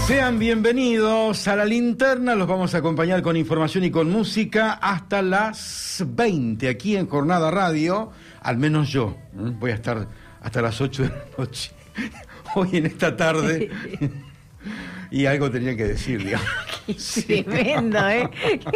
Sean bienvenidos a La Linterna, los vamos a acompañar con información y con música hasta las 20 aquí en Jornada Radio, al menos yo, voy a estar hasta las 8 de la noche, hoy en esta tarde, y algo tenía que decir, digamos. Qué tremendo, ¿eh?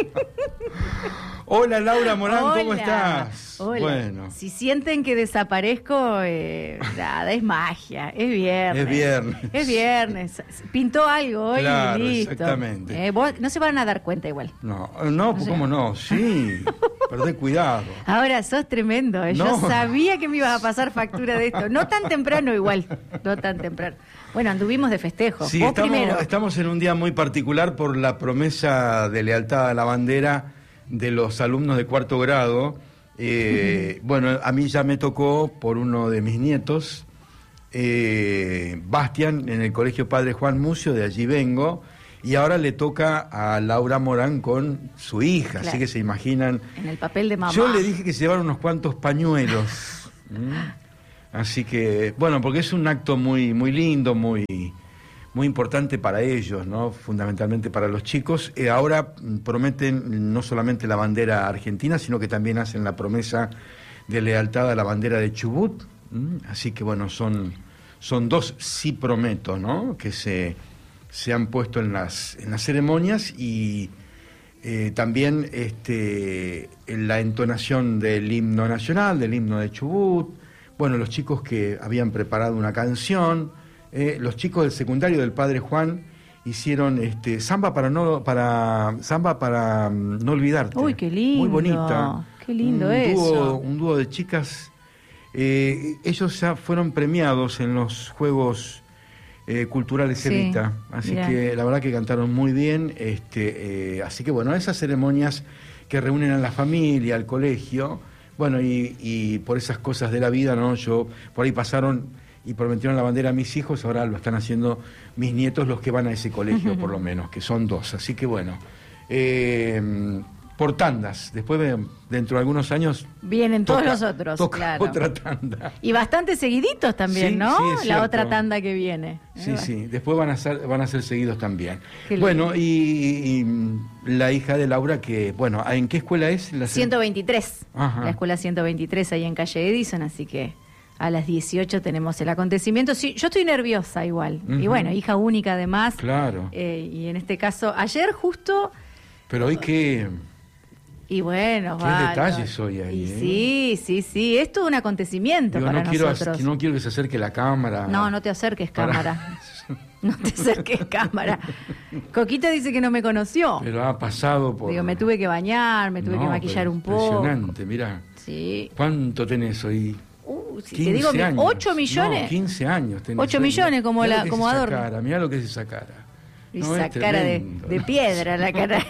Hola Laura Morán, Hola. ¿cómo estás? Hola. Bueno. Si sienten que desaparezco, nada, es magia, es viernes. Es viernes. Es viernes. Pintó algo hoy Claro, y listo. exactamente. Vos no se van a dar cuenta igual. No, pues cómo no, sí, perdé cuidado. Ahora sos tremendo, ¿eh? No. Yo sabía que me ibas a pasar factura de esto. No tan temprano igual, no tan temprano. Bueno, anduvimos de festejo. Sí, Vos primero. estamos en un día muy particular por la promesa de lealtad a la bandera de los alumnos de cuarto grado. Bueno, a mí ya me tocó por uno de mis nietos, Bastián, en el Colegio Padre Juan Mucio, de allí vengo, y ahora le toca a Laura Morán con su hija, Claro. Así que se imaginan. En el papel de mamá. Yo le dije que se llevaran unos cuantos pañuelos. Así que, bueno, porque es un acto muy, muy lindo, muy importante para ellos, ¿no? Fundamentalmente para los chicos. Ahora prometen no solamente la bandera argentina, sino que también hacen la promesa de lealtad a la bandera de Chubut. Así que, bueno, son dos sí prometo, ¿no? Que se han puesto en las ceremonias y también en la entonación del himno nacional, del himno de Chubut. Bueno, los chicos que habían preparado una canción, los chicos del secundario del Padre Juan hicieron samba para no olvidarte. Uy, qué lindo. Muy bonita. Qué lindo eso. Un dúo de chicas. Ellos ya fueron premiados en los Juegos Culturales Sí, Evita, así mirá. que la verdad que cantaron muy bien. Así que bueno, esas ceremonias que reúnen a la familia, al colegio, bueno, y por esas cosas de la vida, ¿no? Por ahí pasaron y prometieron la bandera a mis hijos, ahora lo están haciendo mis nietos, los que van a ese colegio, por lo menos, que son dos. Así que bueno, por tandas. Después, dentro de algunos años, Vienen todos los otros, toca claro. otra tanda. Y bastante seguiditos también, Sí, ¿no? sí, es La cierto. otra tanda que viene. Sí. Después van a ser seguidos también. Qué lindo. Bueno, y la hija de Laura, que, bueno, ¿en qué escuela es? 123. Ajá. La escuela 123 ahí en calle Edison, así que a las 18 tenemos el acontecimiento. Sí, yo estoy nerviosa igual. Y bueno, hija única además. Claro. Y en este caso, ayer justo... Pero hoy qué Y bueno, Qué vale. detalles hoy ahí, Y sí, es todo un acontecimiento para nosotros. no quiero que se acerque la cámara. No te acerques, cámara. No te acerques, cámara. Coquita dice que no me conoció. Pero ha pasado por... Digo, me tuve que bañar, me tuve que maquillar pero un poco. Impresionante, mirá. Sí. ¿Cuánto tenés hoy? Si te digo, 15 años. 8 millones. No, 15 años tenés. 8 millones, como Mirá la- lo que como es esa adorno. cara, mirá lo que es esa cara. Y No, esa es cara tremendo. de piedra, la cara.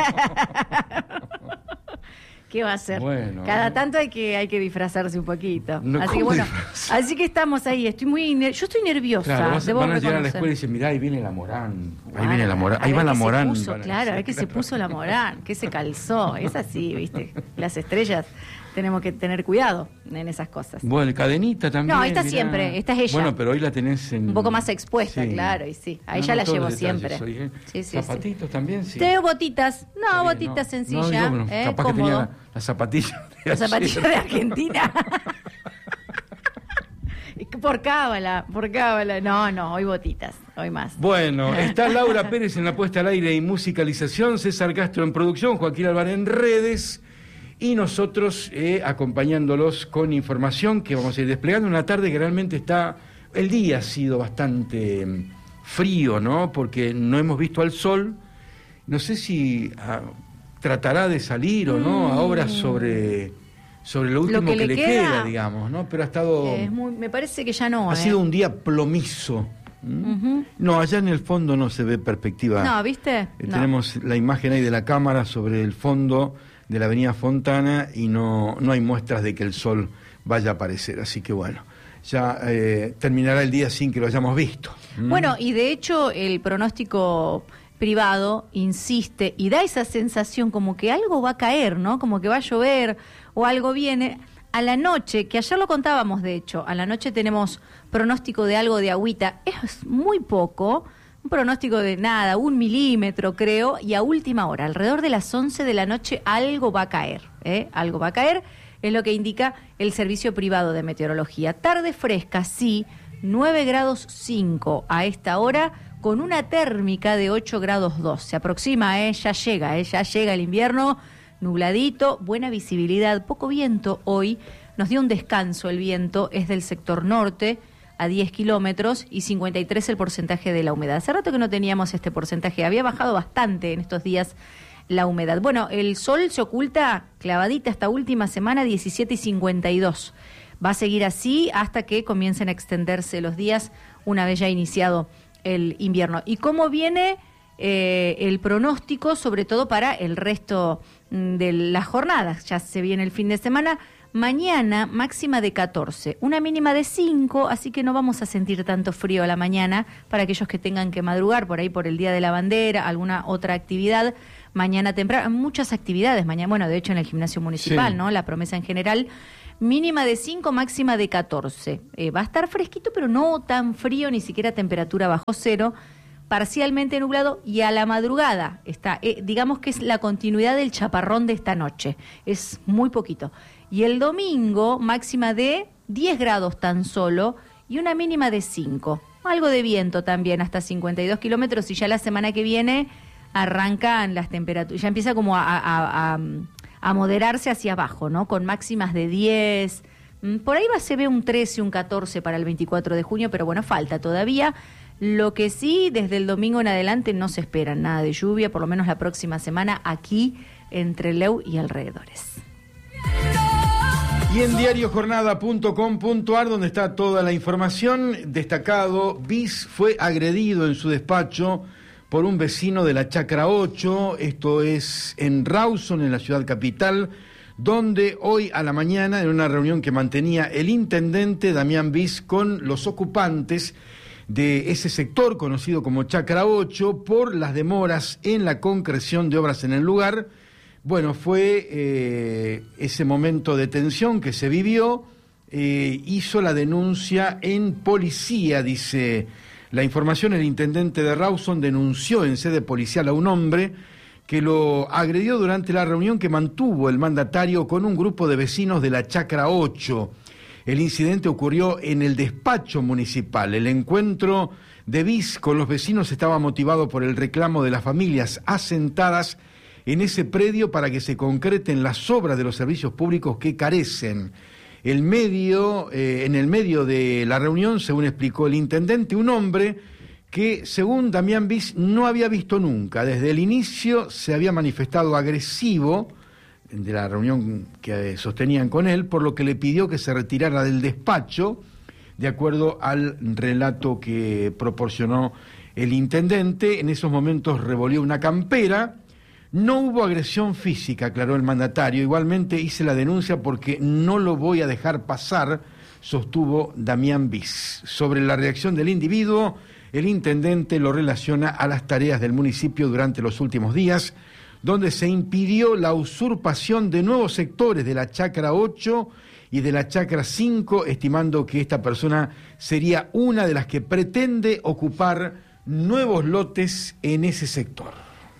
¿Qué va a ser? Bueno, Cada tanto hay que disfrazarse un poquito. No, así que ¿cómo bueno, disfrazarse? así que estamos ahí. Yo estoy nerviosa. Claro, debo van a llegar a la reconocer. escuela y dicen, mirá, ahí viene la Morán. Ahí Ah, viene la Morán. a Ahí ver va la qué se Morán. puso, van a claro, a ver decir. qué se puso la Morán, qué se calzó. Es así, ¿viste? Las estrellas tenemos que tener cuidado en esas cosas. Bueno, cadenita también. No, esta mirá. siempre, esta es ella. Bueno, pero hoy la tenés en... Un poco más expuesta, Sí. claro, y sí. Ahí No, ya no, la todos llevo los detalles siempre. hoy, ¿eh? Sí. Zapatitos también, sí. Te veo botitas. No, Está bien, botitas no. sencillas. No, digo, bueno, capaz que tenía Cómodo. la zapatilla de Las zapatillas ayer. de Argentina. Por cábala. No, hoy botitas, hoy más. Bueno, está Laura Pérez en la puesta al aire y musicalización, César Castro en producción, Joaquín Álvarez en redes y nosotros acompañándolos con información que vamos a ir desplegando. Una tarde que realmente el día ha sido bastante frío, ¿no? Porque no hemos visto al sol. No sé si tratará de salir o no ahora sobre lo último que que le le queda, queda, digamos, ¿no? Pero ha estado... Me parece que ya no. Ha sido un día plomizo. No, allá en el fondo no se ve perspectiva. No, ¿viste? No. Tenemos la imagen ahí de la cámara sobre el fondo de la avenida Fontana y no hay muestras de que el sol vaya a aparecer. Así que bueno, ya terminará el día sin que lo hayamos visto. Bueno, y de hecho el pronóstico privado insiste y da esa sensación como que algo va a caer, ¿no? Como que va a llover o algo viene. A la noche, que ayer lo contábamos de hecho, a la noche tenemos pronóstico de algo de agüita, es muy poco, un pronóstico de nada, 1 milímetro creo, y a última hora, alrededor de las 11 de la noche, algo va a caer, algo va a caer, es lo que indica el Servicio Privado de Meteorología. Tarde fresca, sí, 9 grados 5 a esta hora, con una térmica de 8 grados 2. Se aproxima, ya llega el invierno, nubladito, buena visibilidad, poco viento hoy. Nos dio un descanso el viento, es del sector norte, a 10 kilómetros, y 53 el porcentaje de la humedad. Hace rato que no teníamos este porcentaje, había bajado bastante en estos días la humedad. Bueno, el sol se oculta clavadita esta última semana, 17 y 52. Va a seguir así hasta que comiencen a extenderse los días una vez ya iniciado el invierno. ¿Y cómo viene el pronóstico, sobre todo para el resto de las jornadas? Ya se viene el fin de semana. Mañana máxima de 14, una mínima de 5, así que no vamos a sentir tanto frío a la mañana para aquellos que tengan que madrugar por ahí por el Día de la Bandera, alguna otra actividad. Mañana temprano, muchas actividades mañana, bueno, de hecho en el gimnasio municipal, sí, ¿no? La promesa en general. Mínima de 5, máxima de 14. Va a estar fresquito, pero no tan frío, ni siquiera temperatura bajo cero. Parcialmente nublado, y a la madrugada está, digamos que es la continuidad del chaparrón de esta noche. Es muy poquito. Y el domingo, máxima de 10 grados tan solo y una mínima de 5. Algo de viento también, hasta 52 kilómetros, y ya la semana que viene arrancan las temperaturas. Ya empieza como a moderarse hacia abajo, ¿no? Con máximas de 10. Por ahí se ve un 13, un 14 para el 24 de junio, pero bueno, falta todavía. Lo que sí, desde el domingo en adelante no se espera nada de lluvia, por lo menos la próxima semana, aquí en Trelew y alrededores. Y en diariojornada.com.ar, donde está toda la información, destacado: BIS fue agredido en su despacho por un vecino de la Chacra 8, esto es en Rawson, en la ciudad capital, donde hoy a la mañana, en una reunión que mantenía el intendente Damián BIS con los ocupantes de ese sector conocido como Chacra 8, por las demoras en la concreción de obras en el lugar. Bueno, fue ese momento de tensión que se vivió, hizo la denuncia en policía, dice la información. El intendente de Rawson denunció en sede policial a un hombre que lo agredió durante la reunión que mantuvo el mandatario con un grupo de vecinos de la Chacra 8. El incidente ocurrió en el despacho municipal. El encuentro de BIS con los vecinos estaba motivado por el reclamo de las familias asentadas en ese predio para que se concreten las obras de los servicios públicos que carecen. En el medio de la reunión, según explicó el intendente, un hombre que, según Damián BIS, no había visto nunca. Desde el inicio se había manifestado agresivo de la reunión que sostenían con él, por lo que le pidió que se retirara del despacho, de acuerdo al relato que proporcionó el intendente. En esos momentos revolvió una campera. No hubo agresión física, aclaró el mandatario. Igualmente hice la denuncia porque no lo voy a dejar pasar, sostuvo Damián BIS. Sobre la reacción del individuo, el intendente lo relaciona a las tareas del municipio durante los últimos días, donde se impidió la usurpación de nuevos sectores de la Chacra 8 y de la Chacra 5, estimando que esta persona sería una de las que pretende ocupar nuevos lotes en ese sector.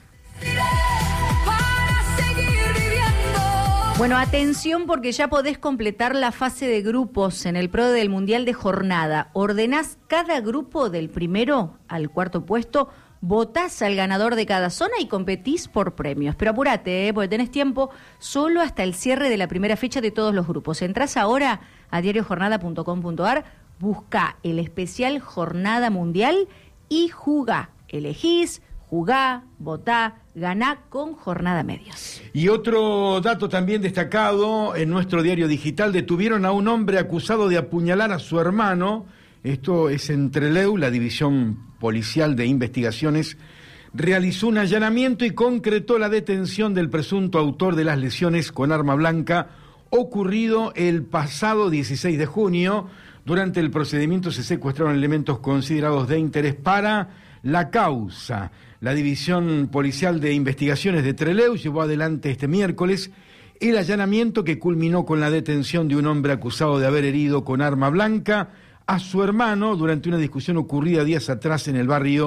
Bueno, atención, porque ya podés completar la fase de grupos en el PRO del Mundial de Jornada. Ordenás cada grupo del primero al cuarto puesto, votás al ganador de cada zona y competís por premios. Pero apurate, porque tenés tiempo solo hasta el cierre de la primera fecha de todos los grupos. Entrás ahora a diariojornada.com.ar, busca el especial Jornada Mundial y jugá. Elegís, jugá, votá, ganá con Jornada Medios. Y otro dato también destacado en nuestro diario digital: detuvieron a un hombre acusado de apuñalar a su hermano. Esto es en Trelew. La División Policial de Investigaciones realizó un allanamiento y concretó la detención del presunto autor de las lesiones con arma blanca ocurrido el pasado 16 de junio. Durante el procedimiento se secuestraron elementos considerados de interés para la causa. La División Policial de Investigaciones de Trelew llevó adelante este miércoles el allanamiento que culminó con la detención de un hombre acusado de haber herido con arma blanca a su hermano durante una discusión ocurrida días atrás en el barrio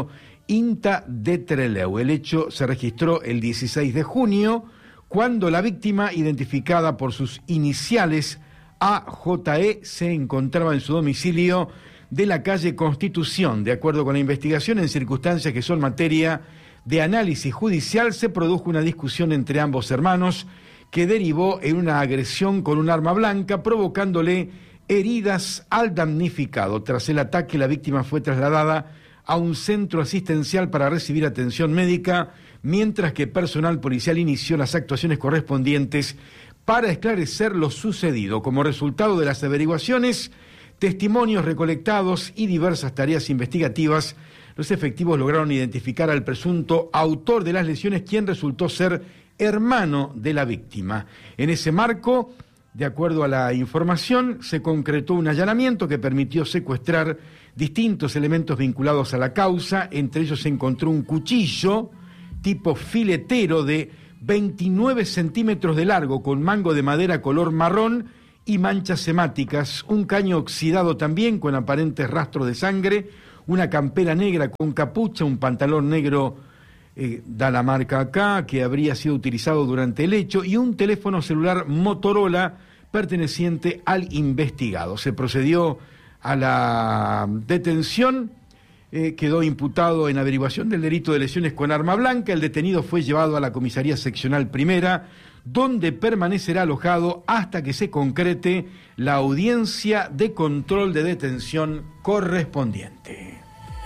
INTA de Trelew. El hecho se registró el 16 de junio, cuando la víctima, identificada por sus iniciales AJE, se encontraba en su domicilio de la calle Constitución. De acuerdo con la investigación, en circunstancias que son materia de análisis judicial, se produjo una discusión entre ambos hermanos que derivó en una agresión con un arma blanca, provocándole heridas al damnificado. Tras el ataque, la víctima fue trasladada a un centro asistencial para recibir atención médica, mientras que personal policial inició las actuaciones correspondientes para esclarecer lo sucedido. Como resultado de las averiguaciones, testimonios recolectados y diversas tareas investigativas, los efectivos lograron identificar al presunto autor de las lesiones, quien resultó ser hermano de la víctima. En ese marco, de acuerdo a la información, se concretó un allanamiento que permitió secuestrar distintos elementos vinculados a la causa. Entre ellos se encontró un cuchillo tipo filetero de 29 centímetros de largo, con mango de madera color marrón y manchas hemáticas, un caño oxidado también con aparentes rastros de sangre, una campera negra con capucha, un pantalón negro, da la marca acá, que habría sido utilizado durante el hecho, y un teléfono celular Motorola perteneciente al investigado. Se procedió a la detención, quedó imputado en averiguación del delito de lesiones con arma blanca. El detenido fue llevado a la comisaría seccional primera, donde permanecerá alojado hasta que se concrete la audiencia de control de detención correspondiente.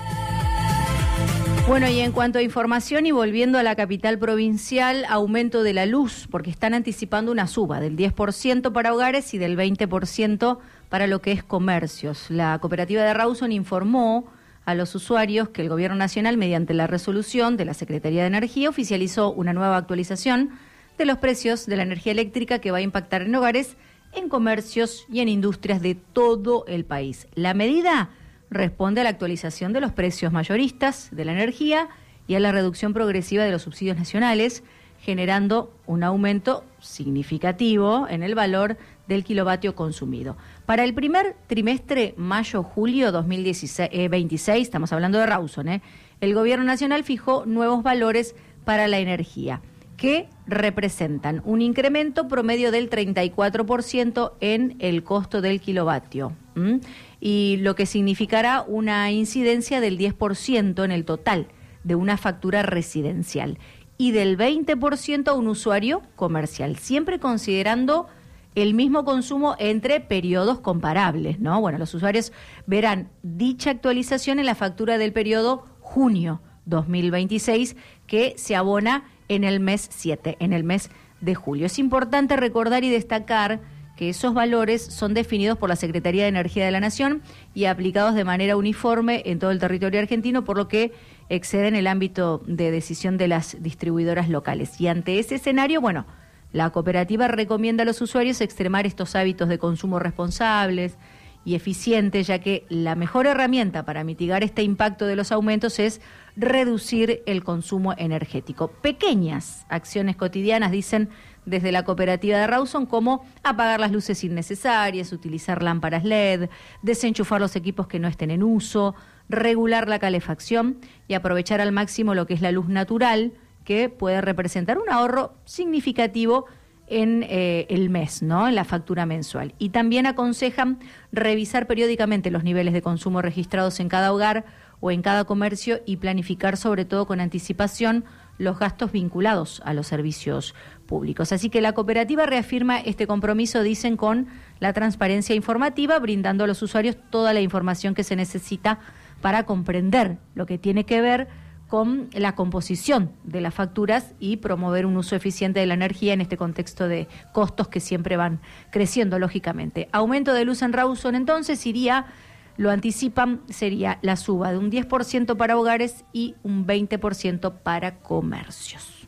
Bueno, y en cuanto a información y volviendo a la capital provincial, aumento de la luz, porque están anticipando una suba del 10% para hogares y del 20% para lo que es comercios. La cooperativa de Rawson informó a los usuarios que el Gobierno Nacional, mediante la resolución de la Secretaría de Energía, oficializó una nueva actualización de los precios de la energía eléctrica que va a impactar en hogares, en comercios y en industrias de todo el país. La medida responde a la actualización de los precios mayoristas de la energía y a la reducción progresiva de los subsidios nacionales, generando un aumento significativo en el valor del kilovatio consumido. Para el primer trimestre, mayo-julio 2026, estamos hablando de Rawson, el Gobierno Nacional fijó nuevos valores para la energía, que representan un incremento promedio del 34% en el costo del kilovatio, y lo que significará una incidencia del 10% en el total de una factura residencial y del 20% a un usuario comercial, siempre considerando el mismo consumo entre periodos comparables, ¿no? Bueno, los usuarios verán dicha actualización en la factura del periodo junio 2026, que se abona en el mes 7, en el mes de julio. Es importante recordar y destacar que esos valores son definidos por la Secretaría de Energía de la Nación y aplicados de manera uniforme en todo el territorio argentino, por lo que exceden el ámbito de decisión de las distribuidoras locales. Y ante ese escenario, bueno, la cooperativa recomienda a los usuarios extremar estos hábitos de consumo responsables y eficientes, ya que la mejor herramienta para mitigar este impacto de los aumentos es reducir el consumo energético. Pequeñas acciones cotidianas, dicen desde la cooperativa de Rawson, como apagar las luces innecesarias, utilizar lámparas LED, desenchufar los equipos que no estén en uso, regular la calefacción y aprovechar al máximo lo que es la luz natural, que puede representar un ahorro significativo en el mes, ¿no? En la factura mensual. Y también aconsejan revisar periódicamente los niveles de consumo registrados en cada hogar o en cada comercio y planificar sobre todo con anticipación los gastos vinculados a los servicios públicos. Así que la cooperativa reafirma este compromiso, dicen, con la transparencia informativa, brindando a los usuarios toda la información que se necesita para comprender lo que tiene que ver con la composición de las facturas y promover un uso eficiente de la energía en este contexto de costos que siempre van creciendo, lógicamente. Aumento de luz en Rawson, entonces, lo anticipan, sería la suba de un 10% para hogares y un 20% para comercios.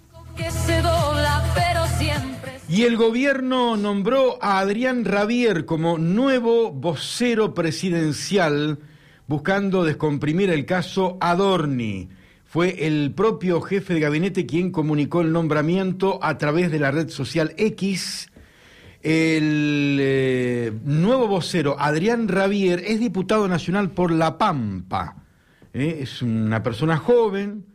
Y el gobierno nombró a Adrián Rabier como nuevo vocero presidencial, buscando descomprimir el caso Adorni. Fue el propio jefe de gabinete quien comunicó el nombramiento a través de la red social X. El nuevo vocero, Adrián Rabier, es diputado nacional por La Pampa. es una persona joven,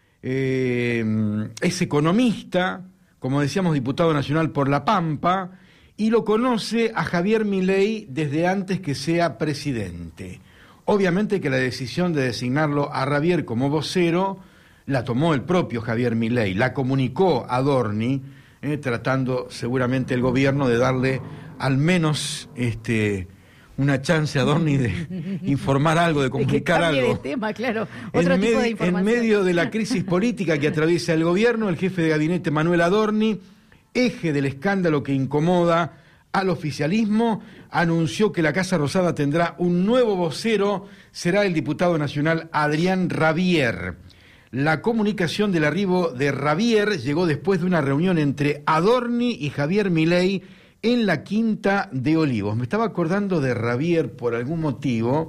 es economista, como decíamos, diputado nacional por La Pampa, y lo conoce a Javier Milei desde antes que sea presidente. Obviamente que la decisión de designarlo a Ravier como vocero la tomó el propio Javier Milei, la comunicó a Adorni, tratando seguramente el gobierno de darle al menos una chance a Adorni de informar algo, de comunicar de que cambie algo. De tema, claro. Otro tipo de información. En medio de la crisis política que atraviesa el gobierno, el jefe de gabinete Manuel Adorni, eje del escándalo que incomoda al oficialismo, anunció que la Casa Rosada tendrá un nuevo vocero, será el diputado nacional Adrián Ravier. La comunicación del arribo de Ravier llegó después de una reunión entre Adorni y Javier Milei en la Quinta de Olivos. Me estaba acordando de Ravier por algún motivo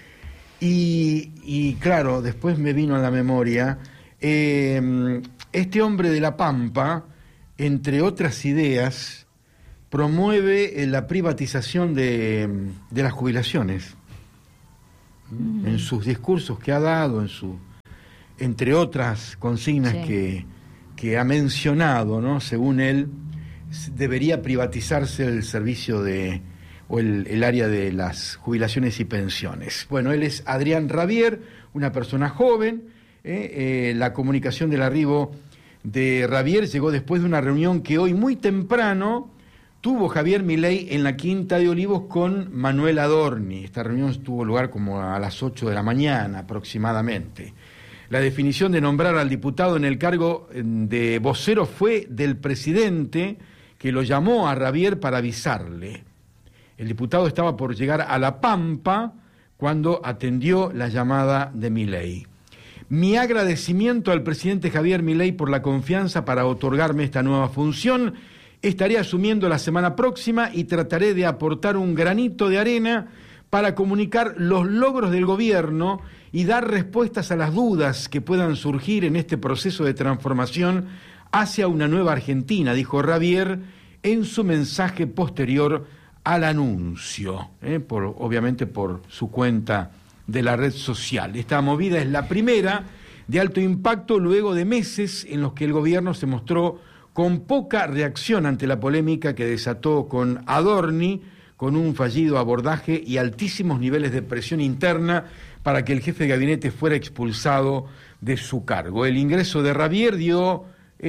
y claro, después me vino a la memoria este hombre de La Pampa, entre otras ideas, promueve la privatización de las jubilaciones. En sus discursos que ha dado, entre otras consignas que ha mencionado, ¿no? Según él, debería privatizarse el servicio o el área de las jubilaciones y pensiones. Bueno, él es Adrián Ravier, una persona joven. La comunicación del arribo de Ravier llegó después de una reunión que hoy muy temprano tuvo Javier Milei en la Quinta de Olivos con Manuel Adorni. Esta reunión tuvo lugar como a las 8 de la mañana aproximadamente. La definición de nombrar al diputado en el cargo de vocero fue del presidente, que lo llamó a Ravier para avisarle. El diputado estaba por llegar a La Pampa cuando atendió la llamada de Milei. Mi agradecimiento al presidente Javier Milei por la confianza para otorgarme esta nueva función. Estaré asumiendo la semana próxima y trataré de aportar un granito de arena para comunicar los logros del gobierno y dar respuestas a las dudas que puedan surgir en este proceso de transformación hacia una nueva Argentina, dijo Ravier en su mensaje posterior al anuncio, obviamente por su cuenta de la red social. Esta movida es la primera de alto impacto luego de meses en los que el gobierno se mostró con poca reacción ante la polémica que desató con Adorni, con un fallido abordaje y altísimos niveles de presión interna para que el jefe de gabinete fuera expulsado de su cargo. El ingreso de Ravier dio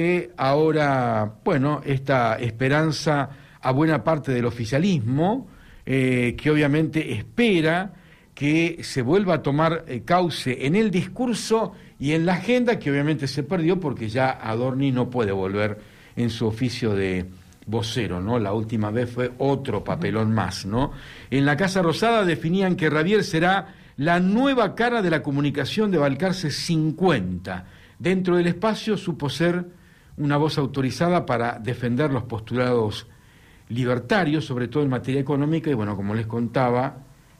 ahora, esta esperanza a buena parte del oficialismo, que obviamente espera que se vuelva a tomar cauce en el discurso y en la agenda, que obviamente se perdió porque ya Adorni no puede volver en su oficio de vocero, ¿no? La última vez fue otro papelón más, ¿no? En la Casa Rosada definían que Ravier será la nueva cara de la comunicación de Balcarce 50. Dentro del espacio supo ser una voz autorizada para defender los postulados libertarios, sobre todo en materia económica, y bueno, como les contaba,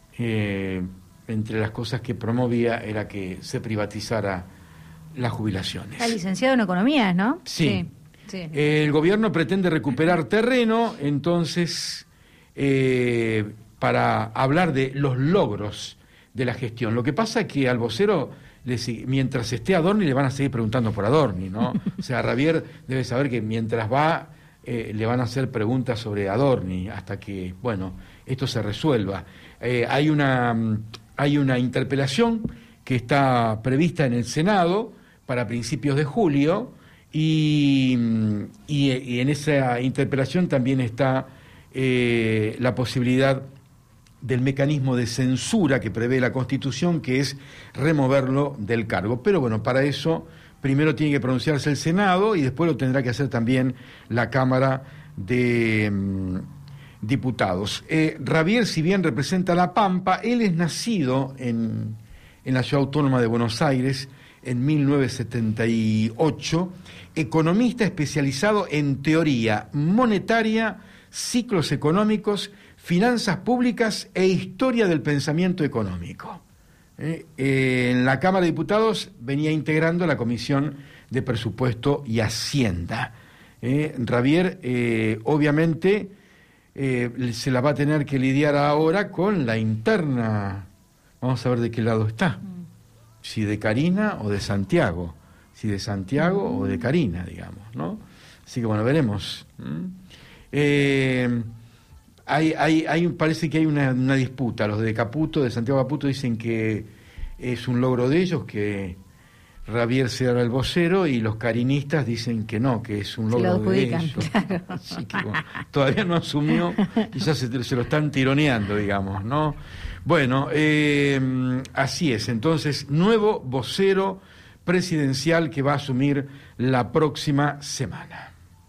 entre las cosas que promovía era que se privatizara las jubilaciones. Está licenciado en economía, ¿no? Sí. El gobierno pretende recuperar terreno, entonces, para hablar de los logros de la gestión. Lo que pasa es que al vocero, mientras esté Adorni, le van a seguir preguntando por Adorni, ¿no? O sea, Ravier debe saber que mientras va, le van a hacer preguntas sobre Adorni hasta que, esto se resuelva. Hay una interpelación que está prevista en el Senado para principios de julio, y en esa interpelación también está la posibilidad del mecanismo de censura que prevé la Constitución, que es removerlo del cargo. Pero para eso primero tiene que pronunciarse el Senado y después lo tendrá que hacer también la Cámara de Diputados. Ravier, si bien representa a La Pampa, él es nacido en la Ciudad Autónoma de Buenos Aires en 1978, economista especializado en teoría monetaria, ciclos económicos, finanzas públicas e historia del pensamiento económico. En la Cámara de Diputados venía integrando la Comisión de Presupuesto y Hacienda. Ravier, obviamente, se la va a tener que lidiar ahora con la interna. Vamos a ver de qué lado está. si de Karina o de Santiago, si de Santiago o de Karina, digamos, ¿no? Así que bueno, veremos. Parece que hay una disputa. Los de Caputo, de Santiago Caputo, dicen que es un logro de ellos, que Javier sea el vocero, y los carinistas dicen que no, que es un logro de ellos. Claro. Así que bueno, todavía no asumió y ya se lo están tironeando, digamos, ¿no? Bueno, así es. Entonces, nuevo vocero presidencial que va a asumir la próxima semana.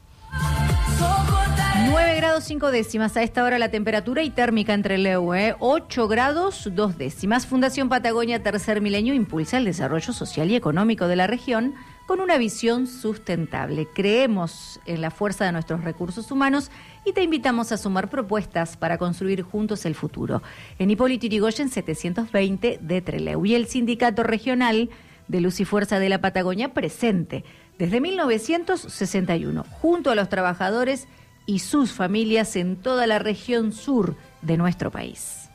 9 grados 5 décimas a esta hora la temperatura y térmica en Trelew, 8 grados 2 décimas. Fundación Patagonia Tercer Milenio impulsa el desarrollo social y económico de la región con una visión sustentable. Creemos en la fuerza de nuestros recursos humanos y te invitamos a sumar propuestas para construir juntos el futuro. En Hipólito Yrigoyen 720 de Trelew. Y el Sindicato Regional de Luz y Fuerza de la Patagonia presente desde 1961, junto a los trabajadores y sus familias en toda la región sur de nuestro país.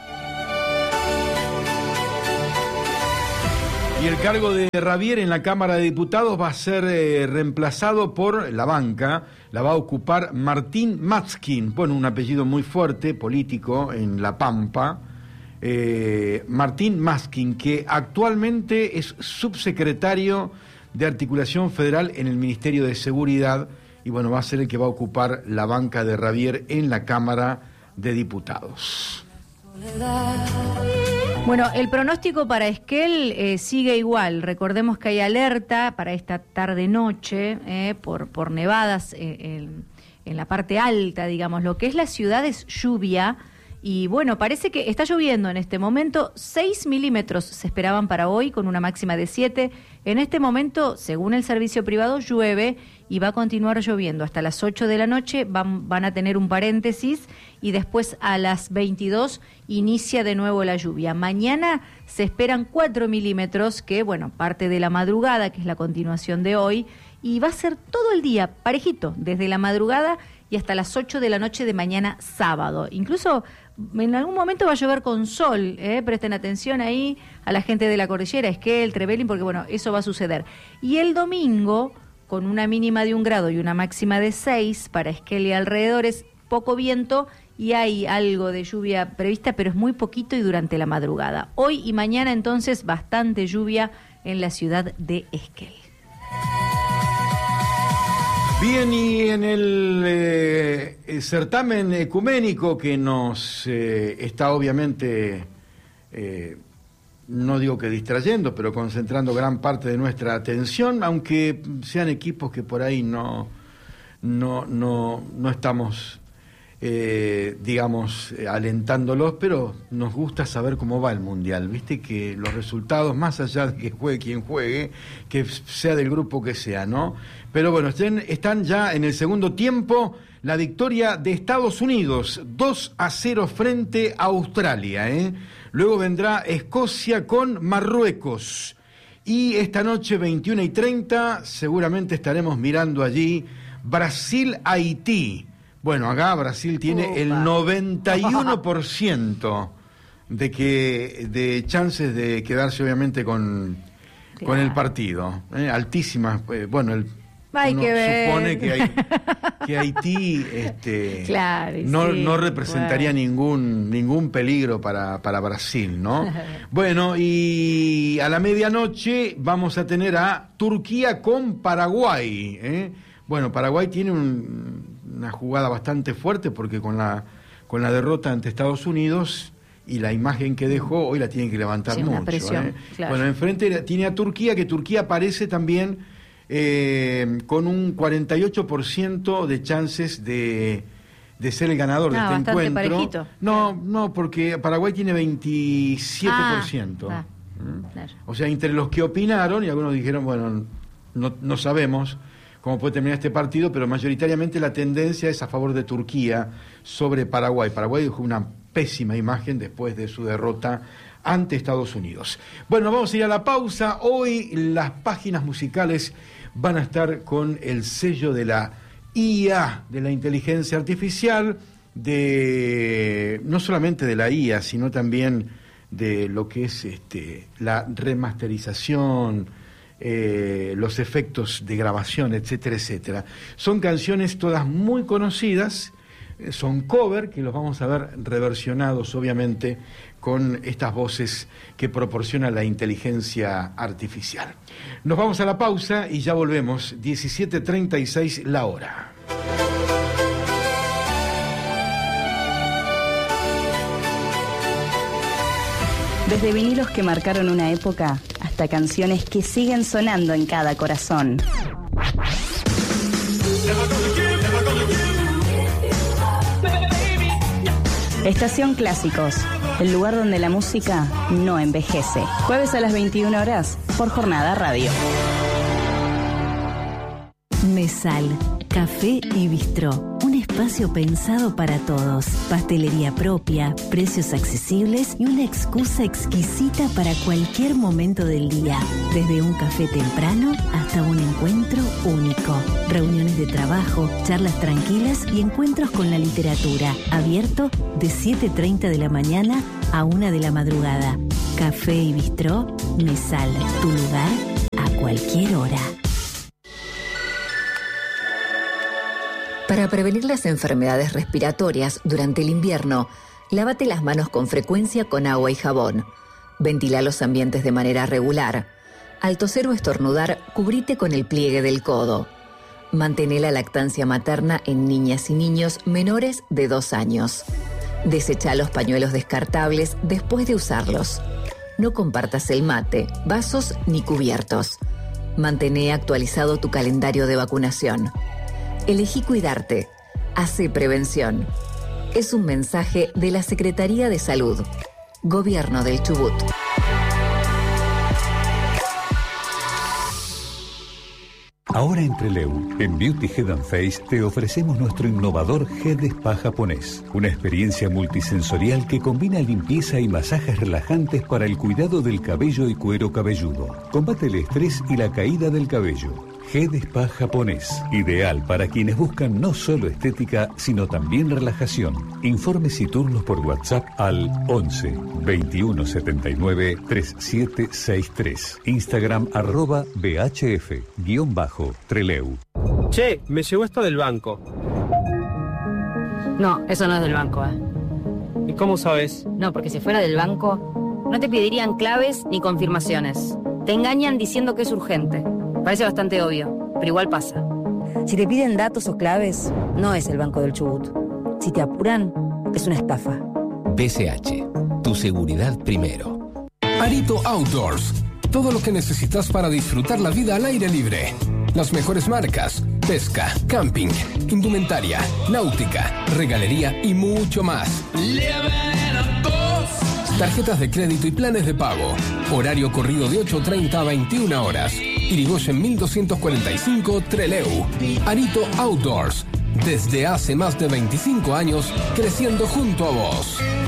Y el cargo de Javier en la Cámara de Diputados va a ser reemplazado por la banca, la va a ocupar Martín Matzkin, bueno, un apellido muy fuerte, político, en La Pampa. Martín Matzkin, que actualmente es subsecretario de Articulación Federal en el Ministerio de Seguridad, y bueno, va a ser el que va a ocupar la banca de Javier en la Cámara de Diputados. Bueno, el pronóstico para Esquel sigue igual. Recordemos que hay alerta para esta tarde-noche por nevadas en la parte alta, digamos. Lo que es la ciudad es lluvia. Y bueno, parece que está lloviendo en este momento. 6 milímetros se esperaban para hoy, con una máxima de 7. En este momento, según el servicio privado, llueve y va a continuar lloviendo. Hasta las 8 de la noche van a tener un paréntesis y después a las 22 inicia de nuevo la lluvia. Mañana se esperan 4 milímetros, que bueno, parte de la madrugada, que es la continuación de hoy, y va a ser todo el día parejito, desde la madrugada y hasta las 8 de la noche de mañana sábado. Incluso en algún momento va a llover con sol, presten atención ahí a la gente de la cordillera, Esquel, Trevelin, porque bueno, eso va a suceder. Y el domingo, con una mínima de 1 grado y una máxima de 6 para Esquel y alrededores, poco viento y hay algo de lluvia prevista, pero es muy poquito y durante la madrugada. Hoy y mañana entonces bastante lluvia en la ciudad de Esquel. Bien, y en el certamen ecuménico que nos está obviamente, no digo que distrayendo, pero concentrando gran parte de nuestra atención, aunque sean equipos que por ahí no estamos, digamos, alentándolos, pero nos gusta saber cómo va el Mundial. Viste que los resultados, más allá de que juegue quien juegue, que sea del grupo que sea, ¿no? Pero bueno, están ya en el segundo tiempo. La victoria de Estados Unidos, 2-0 frente a Australia, Luego vendrá Escocia con Marruecos. Y esta noche, 21:30, seguramente estaremos mirando allí Brasil-Haití. Bueno, acá Brasil tiene el 91% de chances de quedarse obviamente con el partido. Altísimas. Bueno, uno supone que Haití claro, no representaría ningún peligro para Brasil, ¿no? Bueno, y a la medianoche vamos a tener a Turquía con Paraguay. Bueno, Paraguay tiene una jugada bastante fuerte porque con la derrota ante Estados Unidos y la imagen que dejó, hoy la tienen que levantar mucho. Una presión, claro. Bueno, enfrente tiene a Turquía, que Turquía aparece también con un 48% de chances de ser el ganador de este encuentro. Parejito. No, porque Paraguay tiene 27%. Claro. O sea, entre los que opinaron, y algunos dijeron, bueno, no sabemos cómo puede terminar este partido, pero mayoritariamente la tendencia es a favor de Turquía sobre Paraguay. Paraguay dejó una pésima imagen después de su derrota ante Estados Unidos. Bueno, vamos a ir a la pausa. Hoy las páginas musicales van a estar con el sello de la IA, de la inteligencia artificial, no solamente de la IA, sino también de lo que es la remasterización, los efectos de grabación, etcétera, etcétera. Son canciones todas muy conocidas, son cover que los vamos a ver reversionados, obviamente, con estas voces que proporciona la inteligencia artificial. Nos vamos a la pausa y ya volvemos. 17:36 la hora. Desde vinilos que marcaron una época hasta canciones que siguen sonando en cada corazón. Estación Clásicos, el lugar donde la música no envejece. Jueves a las 21 horas por Jornada Radio. Mesal, café y bistró. Un espacio pensado para todos. Pastelería propia, precios accesibles y una excusa exquisita para cualquier momento del día. Desde un café temprano hasta un encuentro único. Reuniones de trabajo, charlas tranquilas y encuentros con la literatura. Abierto de 7:30 de la mañana a 1 de la madrugada. Café y bistró, Mesal, tu lugar a cualquier hora. Para prevenir las enfermedades respiratorias durante el invierno, lávate las manos con frecuencia con agua y jabón. Ventila los ambientes de manera regular. Al toser o estornudar, cubrite con el pliegue del codo. Mantén la lactancia materna en niñas y niños menores de 2 años. Desecha los pañuelos descartables después de usarlos. No compartas el mate, vasos ni cubiertos. Mantén actualizado tu calendario de vacunación. Elegí cuidarte. Hace prevención. Es un mensaje de la Secretaría de Salud. Gobierno del Chubut. Ahora en Trelew, en Beauty Head and Face, te ofrecemos nuestro innovador Head Spa japonés. Una experiencia multisensorial que combina limpieza y masajes relajantes para el cuidado del cabello y cuero cabelludo. Combate el estrés y la caída del cabello. Head Spa japonés, ideal para quienes buscan no solo estética, sino también relajación. Informes y turnos por WhatsApp al 11 21 79 3763. Instagram @BHF_Trelew. Che, me llegó esto del banco. No, eso no es del banco, ¿Y cómo sabes? No, porque si fuera del banco, no te pedirían claves ni confirmaciones. Te engañan diciendo que es urgente. Parece bastante obvio, pero igual pasa. Si te piden datos o claves, no es el Banco del Chubut. Si te apuran, es una estafa. BCH, tu seguridad primero. Arito Outdoors, todo lo que necesitas para disfrutar la vida al aire libre. Las mejores marcas, pesca, camping, indumentaria, náutica, regalería y mucho más. Tarjetas de crédito y planes de pago. Horario corrido de 8:30 a 21 horas. Irigoyen 1245 Trelew. Arito Outdoors. Desde hace más de 25 años, creciendo junto a vos.